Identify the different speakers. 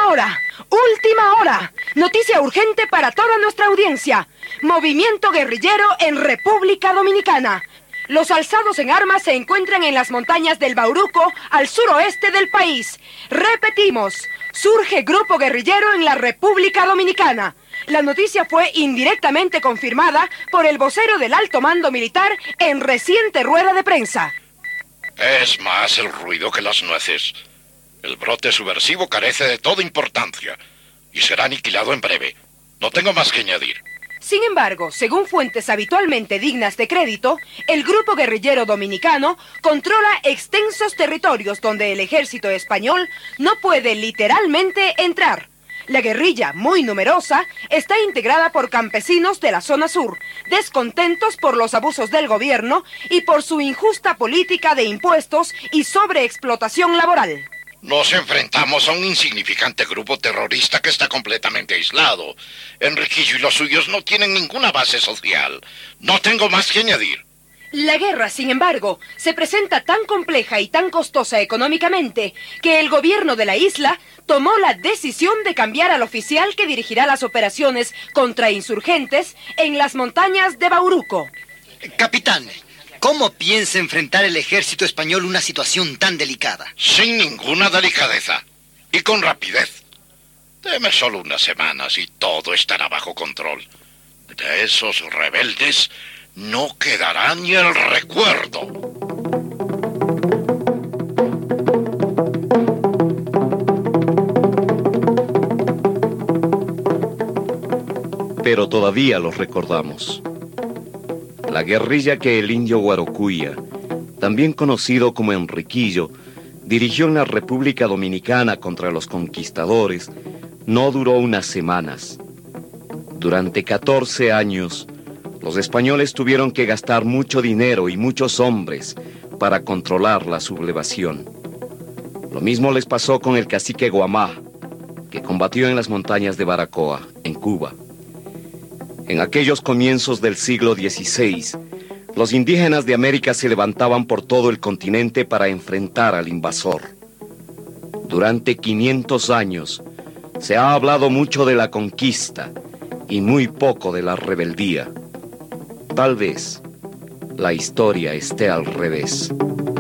Speaker 1: Última hora, última hora. Noticia urgente para toda nuestra audiencia. Movimiento guerrillero en República Dominicana. Los alzados en armas se encuentran en las montañas del Bauruco, al suroeste del país. Repetimos, surge grupo guerrillero en la República Dominicana. La noticia fue indirectamente confirmada por el vocero del alto mando militar en reciente rueda de prensa.
Speaker 2: Es más el ruido que las nueces. El brote subversivo carece de toda importancia y será aniquilado en breve. No tengo más que añadir.
Speaker 1: Sin embargo, según fuentes habitualmente dignas de crédito, el grupo guerrillero dominicano controla extensos territorios donde el ejército español no puede literalmente entrar. La guerrilla, muy numerosa, está integrada por campesinos de la zona sur, descontentos por los abusos del gobierno y por su injusta política de impuestos y sobreexplotación laboral.
Speaker 2: Nos enfrentamos a un insignificante grupo terrorista que está completamente aislado. Enriquillo y los suyos no tienen ninguna base social. No tengo más que añadir.
Speaker 1: La guerra, sin embargo, se presenta tan compleja y tan costosa económicamente que el gobierno de la isla tomó la decisión de cambiar al oficial que dirigirá las operaciones contra insurgentes en las montañas de Bauruco.
Speaker 3: Capitán, ¿cómo piensa enfrentar el ejército español una situación tan delicada?
Speaker 2: Sin ninguna delicadeza y con rapidez. Deme solo unas semanas y todo estará bajo control. De esos rebeldes no quedará ni el recuerdo.
Speaker 4: Pero todavía los recordamos. La guerrilla que el indio Guarocuya, también conocido como Enriquillo, dirigió en la República Dominicana contra los conquistadores, no duró unas semanas. Durante 14 años, los españoles tuvieron que gastar mucho dinero y muchos hombres para controlar la sublevación. Lo mismo les pasó con el cacique Guamá, que combatió en las montañas de Baracoa, en Cuba. En aquellos comienzos del siglo XVI, los indígenas de América se levantaban por todo el continente para enfrentar al invasor. Durante 500 años, se ha hablado mucho de la conquista y muy poco de la rebeldía. Tal vez la historia esté al revés.